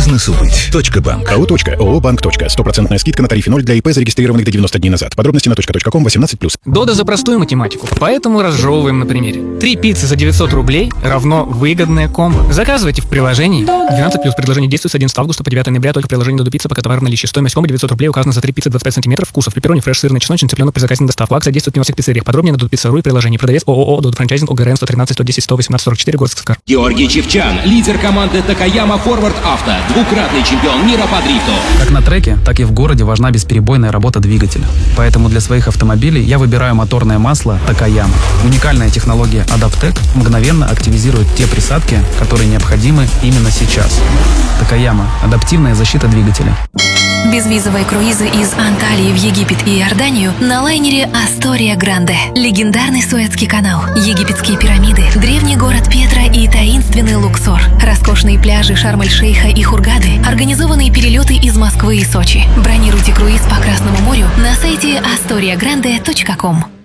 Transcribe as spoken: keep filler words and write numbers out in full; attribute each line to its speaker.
Speaker 1: Бизнесу быть. Точка банк. АО. ООО Банк. Стопроцентная скидка на тарифе ноль для ИП, зарегистрированных до девяноста дней назад. Подробности на точка точка ком восемнадцать плюс.
Speaker 2: Дода за простую математику, поэтому разжевываем на примере. Три пиццы за девятьсот рублей равно выгодное комбо. Заказывайте в приложении. двенадцать плюс. Предложение действует с одиннадцатого августа по девятое ноября только в приложении Додо Пицца, пока товар в наличии. Стоимость комбо девятьсот рублей указана за три пиццы двадцать пять сантиметров, вкусов пепперони, фреш, сырный, чесночный, цыпленок при заказе на доставку. Акция действует не во всех пиццериях. Подробнее на Додо.Пицца.ру и приложении. Продавец ООО Додо Франчайзинг ОГРН сто тринадцать сто десять сто восемнадцать сорок четыре, город Сыктывкар.
Speaker 3: Георгий Чевчан, лидер команды Такаяма Форвард Авто, двукратный чемпион мира по дрифту.
Speaker 4: Как на треке, так и в городе важна бесперебойная работа двигателя. Поэтому для своих автомобилей я выбираю моторное масло Такаяма. Уникальная технология Адаптек мгновенно активизирует те присадки, которые необходимы именно сейчас. Такаяма – адаптивная защита двигателя.
Speaker 5: Безвизовые круизы из Анталии в Египет и Иорданию на лайнере Астория Гранде. Легендарный Суэцкий канал, египетские пирамиды, древний город Петра и таинственный Луксор, роскошные пляжи Шарм-эль-Шейха и Хургады, организованные перелеты из Москвы и Сочи. Бронируйте круиз по Красному морю на сайте астория гранде точка ком.